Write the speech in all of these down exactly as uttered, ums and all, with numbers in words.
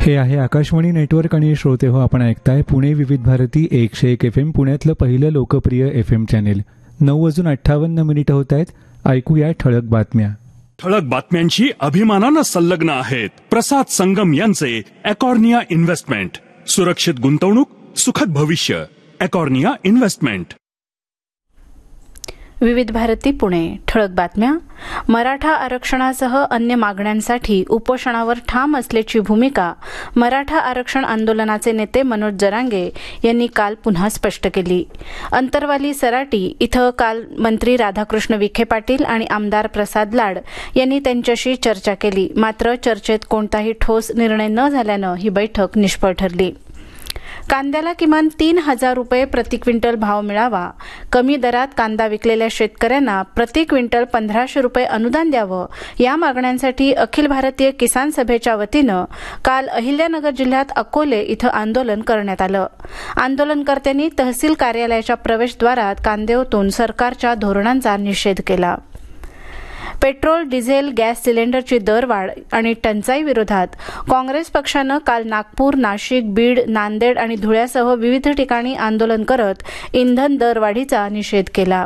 हे आहे आकाशवाणी नेटवर्क आणि श्रोते हो, आपण ऐकताय पुणे विविध भारती एकशे एक एफ एम, पुण्यातलं पहिलं लोकप्रिय एफ एम चॅनेल. नऊ वाजून अठ्ठावन्न मिनिटं होत आहेत. ऐकूया ठळक बातम्या. ठळक बातम्यांशी अभिमानानं संलग्न आहेत प्रसाद संगम यांचे एकॉर्निया इन्व्हेस्टमेंट. सुरक्षित गुंतवणूक, सुखद भविष्य. एकॉर्निया इन्व्हेस्टमेंट. विविध भारती पुणे. ठळक बातम्या. मराठा आरक्षणासह अन्य मागण्यांसाठी उपोषणावर ठाम असल्याची भूमिका मराठा आरक्षण आंदोलनाचे नेते मनोज जरांगे यांनी काल पुन्हा स्पष्ट केली. अंतरवाली सराटी इथं काल मंत्री राधाकृष्ण विखे पाटील आणि आमदार प्रसाद लाड यांनी त्यांच्याशी चर्चा केली. मात्र चर्चेत कोणताही ठोस निर्णय न झाल्यानं ही बैठक निष्फळ ठरली. कांद्याला किमान तीन हजार रुपये प्रति क्विंटल भाव मिळावा, कमी दरात कांदा विकलेल्या शेतकऱ्यांना प्रति क्विंटल पंधराशे रुपये अनुदान द्यावं, या मागण्यांसाठी अखिल भारतीय किसान सभेच्या वतीनं काल अहिल्यानगर जिल्ह्यात अकोले इथं आंदोलन करण्यात आलं. आंदोलनकर्त्यांनी तहसील कार्यालयाच्या प्रवेशद्वारात कांदे ओतून सरकारच्या धोरणांचा निषेध केला. पेट्रोल, डिझेल, गॅस सिलेंडरची दरवाढ आणि टंचाई विरोधात काँग्रेस पक्षानं काल नागपूर, नाशिक, बीड, नांदेड आणि धुळ्यासह विविध ठिकाणी आंदोलन करत इंधन दरवाढीचा निषेध केला.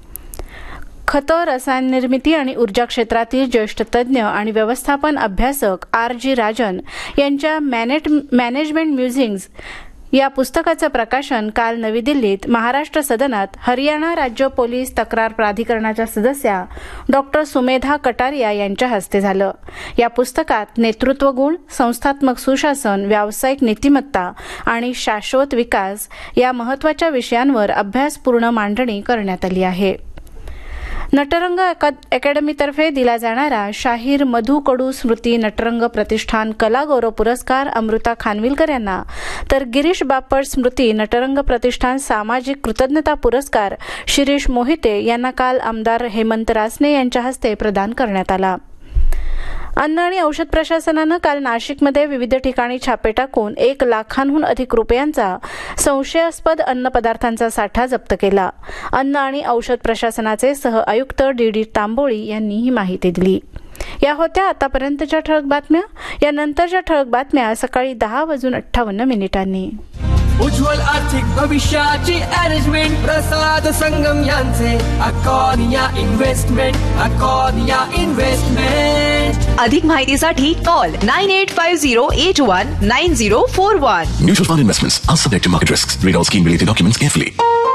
खतं, रसायन निर्मिती आणि ऊर्जा क्षेत्रातील ज्येष्ठ तज्ज्ञ आणि व्यवस्थापन अभ्यासक आर जी राजन यांच्या मॅनेजमेंट म्युझिंग्स या पुस्तकाचं प्रकाशन काल नवी दिल्लीत महाराष्ट्र सदनात हरियाणा राज्य पोलीस तक्रार प्राधिकरणाच्या सदस्या डॉक्टर सुमेधा कटारिया यांच्या हस्ते झालं. या पुस्तकात नेतृत्व गुण, संस्थात्मक सुशासन, व्यावसायिक नीतिमत्ता आणि शाश्वत विकास या महत्त्वाच्या विषयांवर अभ्यासपूर्ण मांडणी करण्यात आली आहे. नटरंग अकॅडमीतर्फे दिला जाणारा शाहीर मधु कडू स्मृती नटरंग प्रतिष्ठान कला गौरव पुरस्कार अमृता खानविलकर यांना, तर गिरीश बापट स्मृती नटरंग प्रतिष्ठान सामाजिक कृतज्ञता पुरस्कार शिरीष मोहिते यांना काल आमदार हेमंत रासने यांच्या हस्ते प्रदान करण्यात आला. अन्न आणि औषध प्रशासनानं काल नाशिकमध्ये विविध ठिकाणी छापे टाकून एक लाखांहून अधिक रुपयांचा संशयास्पद अन्नपदार्थांचा साठा जप्त केला. अन्न आणि औषध प्रशासनाचे सह आयुक्त डी डी तांबोळी यांनी ही माहिती दिली. या होत्या आतापर्यंतच्या ठळक बातम्या. यानंतरच्या ठळक बातम्या सकाळी दहा वाजून अठ्ठावन्न मिनिटांनी. उज्ज्वल आर्थिक भविष्याची अरेंजमेंट प्रसाद संगम यांचे एकॉर्निया इन्व्हेस्टमेंट. एकॉर्निया इन्व्हेस्टमेंट. अधिक माहितीसाठी call nine eight five zero eight one nine zero four one. Mutual fund investments are subject to market risks. Read all scheme related documents carefully.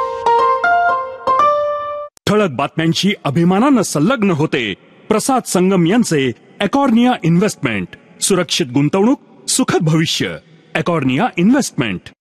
ठळक बातम्यांशी अभिमानानं संलग्न होते प्रसाद संगम यांचे एकॉर्निया इन्व्हेस्टमेंट. सुरक्षित गुंतवणूक, सुखद भविष्य. एकॉर्निया इन्व्हेस्टमेंट.